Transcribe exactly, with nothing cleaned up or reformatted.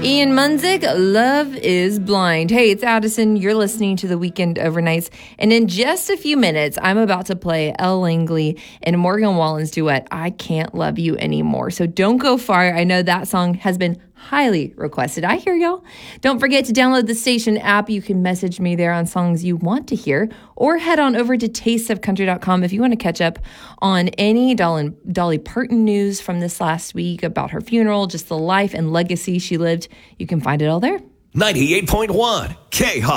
Ian Munzik, Love is Blind. Hey, it's Addison. You're listening to the Weekend Overnights. And in just a few minutes, I'm about to play Elle Langley and Morgan Wallen's duet, I Can't Love You Anymore. So don't go far. I know that song has been highly requested. I hear y'all. Don't forget to download the station app. You can message me there on songs you want to hear, or head on over to taste of country dot com if you want to catch up on any Dolly, Dolly Parton news from this last week about her funeral, just the life and legacy she lived. You can find it all there. ninety-eight point one K-Hop.